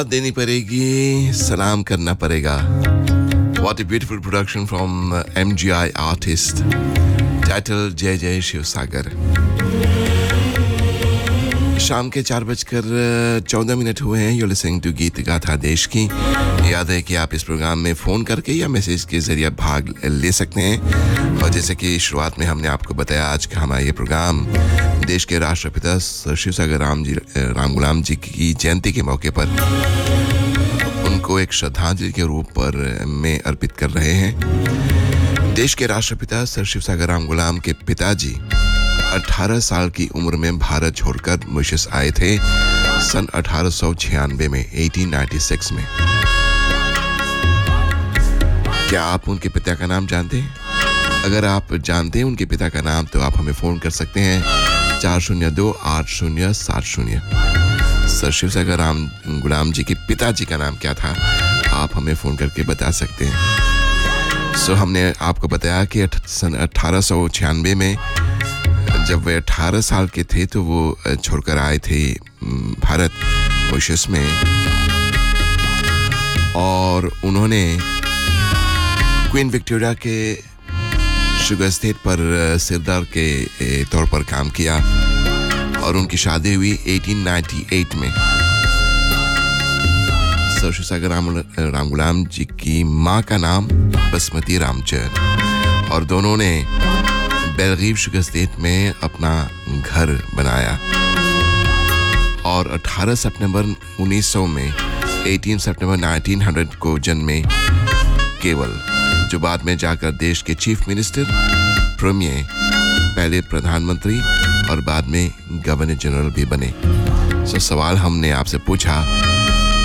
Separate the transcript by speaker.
Speaker 1: दाद देनी पड़ेगी, सलाम करना पड़ेगा. What a beautiful production from MGI artist. Title जय जय शिव सागर. शाम के 4:14 हुए हैं. You're listening to गीत गाथा देश की. याद है कि आप इस प्रोग्राम में फ़ोन करके या मैसेज के ज़रिए भाग ले सकते हैं. और जैसे कि शुरुआत में हमने आपको बताया, आज का हमारा ये प्रोग्राम देश के राष्ट्रपिता शिव सागर राम गुलाम जी की जयंती के मौके पर उनको एक श्रद्धांजलि के रूप में अर्पित कर रहे हैं. देश के राष्ट्रपिता सर शिव सागर राम गुलाम के पिताजी 18 साल की उम्र में भारत छोड़कर मॉरिशस आए थे सन 1896 में, 1896 में. क्या आप उनके पिता का नाम जानते हैं? अगर आप जानते हैं उनके पिता का नाम तो आप हमें फ़ोन कर सकते हैं 402-8070. सर शिव सागर राम गुलाम जी के पिताजी का नाम क्या था, आप हमें फ़ोन करके बता सकते हैं. हमने आपको बताया कि सन 1896 में जब वे 18 साल के थे तो वो छोड़कर आए थे भारत मॉरिशस में, और उन्होंने क्वीन विक्टोरिया के शुगर स्टेट पर सिरदार के तौर पर काम किया, और उनकी शादी हुई 1898 में. सर शिव सागर राम गुलाम जी की माँ का नाम बसमती रामचंद, और दोनों ने बेलगीव शुगर स्टेट में अपना घर बनाया. और 18 सितंबर 1900 में 18 सितंबर 1900 को जन्मे केवल, जो बाद में जाकर देश के चीफ मिनिस्टर, प्रीमियर, पहले प्रधानमंत्री और बाद में गवर्नर जनरल भी बने. सवाल हमने आपसे पूछा